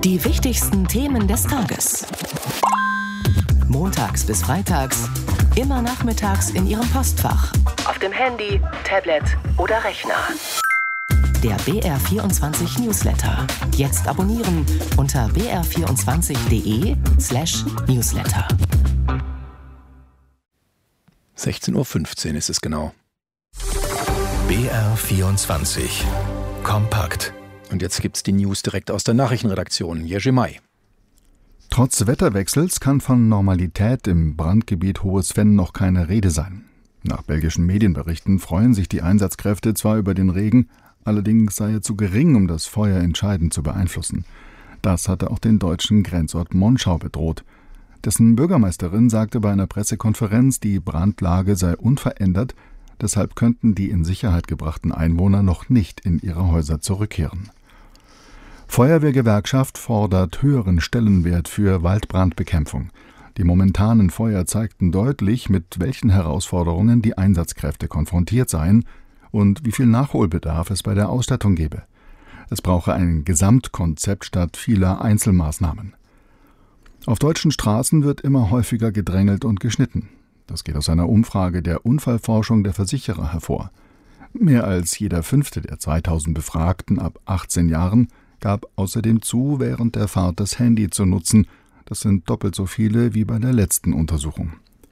Die wichtigsten Themen des Tages. Montags bis freitags, immer nachmittags in Ihrem Postfach. Auf dem Handy, Tablet oder Rechner. Der BR24 Newsletter. Jetzt abonnieren unter br24.de/Newsletter. 16:15 Uhr ist es genau. BR24 Kompakt. Und jetzt gibt's die News direkt aus der Nachrichtenredaktion. Jerzy May. Trotz Wetterwechsels kann von Normalität im Brandgebiet Hohes-Venn noch keine Rede sein. Nach belgischen Medienberichten freuen sich die Einsatzkräfte zwar über den Regen, allerdings sei er zu gering, um das Feuer entscheidend zu beeinflussen. Das hatte auch den deutschen Grenzort Monschau bedroht. Dessen Bürgermeisterin sagte bei einer Pressekonferenz, die Brandlage sei unverändert, deshalb könnten die in Sicherheit gebrachten Einwohner noch nicht in ihre Häuser zurückkehren. Feuerwehrgewerkschaft fordert höheren Stellenwert für Waldbrandbekämpfung. Die momentanen Feuer zeigten deutlich, mit welchen Herausforderungen die Einsatzkräfte konfrontiert seien und wie viel Nachholbedarf es bei der Ausstattung gebe. Es brauche ein Gesamtkonzept statt vieler Einzelmaßnahmen. Auf deutschen Straßen wird immer häufiger gedrängelt und geschnitten. Das geht aus einer Umfrage der Unfallforschung der Versicherer hervor. Mehr als jeder Fünfte der 2000 Befragten ab 18 Jahren gab außerdem zu, während der Fahrt das Handy zu nutzen. Das sind doppelt so viele wie bei der letzten Untersuchung.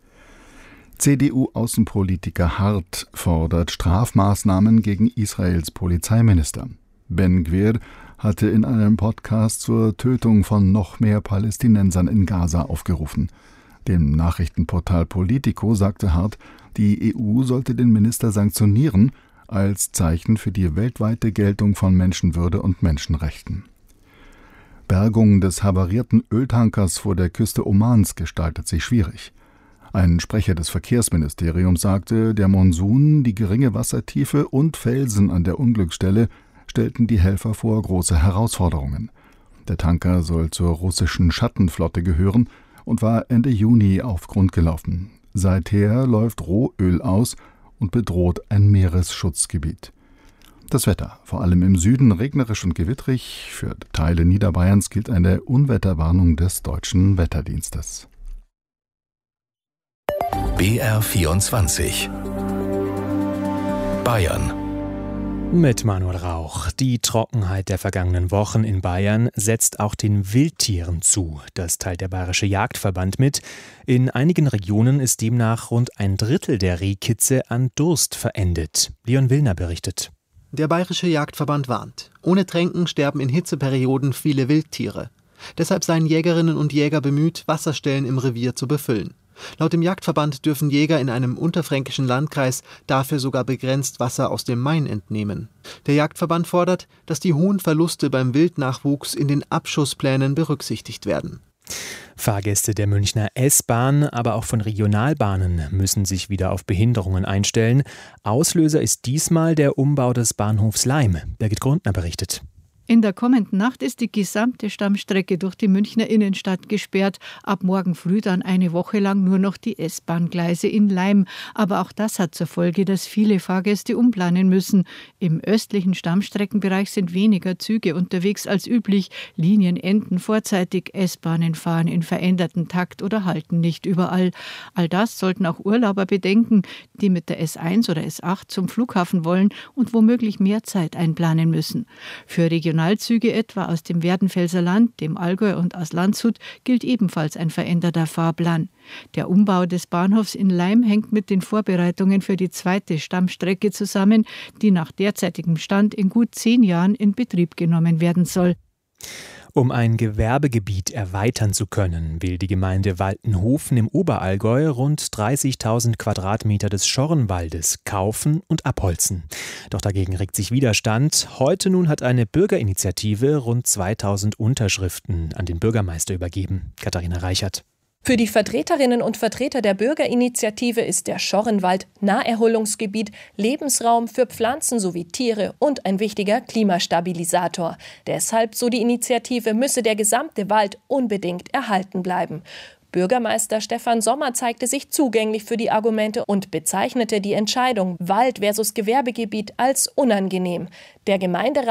CDU-Außenpolitiker Hart fordert Strafmaßnahmen gegen Israels Polizeiminister. Ben Gvir hatte in einem Podcast zur Tötung von noch mehr Palästinensern in Gaza aufgerufen. Dem Nachrichtenportal Politico sagte Hart, die EU sollte den Minister sanktionieren, als Zeichen für die weltweite Geltung von Menschenwürde und Menschenrechten. Bergung des havarierten Öltankers vor der Küste Omans gestaltet sich schwierig. Ein Sprecher des Verkehrsministeriums sagte, der Monsun, die geringe Wassertiefe und Felsen an der Unglücksstelle stellten die Helfer vor große Herausforderungen. Der Tanker soll zur russischen Schattenflotte gehören und war Ende Juni auf Grund gelaufen. Seither läuft Rohöl aus und bedroht ein Meeresschutzgebiet. Das Wetter, vor allem im Süden regnerisch und gewittrig. Für Teile Niederbayerns gilt eine Unwetterwarnung des Deutschen Wetterdienstes. BR24 Bayern. Mit Manuel Rauch. Die Trockenheit der vergangenen Wochen in Bayern setzt auch den Wildtieren zu. Das teilt der Bayerische Jagdverband mit. In einigen Regionen ist demnach rund ein Drittel der Rehkitze an Durst verendet. Leon Willner berichtet. Der Bayerische Jagdverband warnt. Ohne Tränken sterben in Hitzeperioden viele Wildtiere. Deshalb seien Jägerinnen und Jäger bemüht, Wasserstellen im Revier zu befüllen. Laut dem Jagdverband dürfen Jäger in einem unterfränkischen Landkreis dafür sogar begrenzt Wasser aus dem Main entnehmen. Der Jagdverband fordert, dass die hohen Verluste beim Wildnachwuchs in den Abschussplänen berücksichtigt werden. Fahrgäste der Münchner S-Bahn, aber auch von Regionalbahnen müssen sich wieder auf Behinderungen einstellen. Auslöser ist diesmal der Umbau des Bahnhofs Laim. Birgit Grundner berichtet. In der kommenden Nacht ist die gesamte Stammstrecke durch die Münchner Innenstadt gesperrt. Ab morgen früh dann eine Woche lang nur noch die S-Bahn-Gleise in Laim. Aber auch das hat zur Folge, dass viele Fahrgäste umplanen müssen. Im östlichen Stammstreckenbereich sind weniger Züge unterwegs als üblich. Linien enden vorzeitig, S-Bahnen fahren in verändertem Takt oder halten nicht überall. All das sollten auch Urlauber bedenken, die mit der S1 oder S8 zum Flughafen wollen und womöglich mehr Zeit einplanen müssen. Für Regionalzüge etwa aus dem Werdenfelser Land, dem Allgäu und aus Landshut gilt ebenfalls ein veränderter Fahrplan. Der Umbau des Bahnhofs in Laim hängt mit den Vorbereitungen für die zweite Stammstrecke zusammen, die nach derzeitigem Stand in gut 10 Jahren in Betrieb genommen werden soll. Um ein Gewerbegebiet erweitern zu können, will die Gemeinde Waltenhofen im Oberallgäu rund 30.000 Quadratmeter des Schorrenwaldes kaufen und abholzen. Doch dagegen regt sich Widerstand. Heute nun hat eine Bürgerinitiative rund 2.000 Unterschriften an den Bürgermeister übergeben. Katharina Reichert. Für die Vertreterinnen und Vertreter der Bürgerinitiative ist der Schorrenwald Naherholungsgebiet, Lebensraum für Pflanzen sowie Tiere und ein wichtiger Klimastabilisator. Deshalb, so die Initiative, müsse der gesamte Wald unbedingt erhalten bleiben. Bürgermeister Stefan Sommer zeigte sich zugänglich für die Argumente und bezeichnete die Entscheidung Wald versus Gewerbegebiet als unangenehm. Der Gemeinderat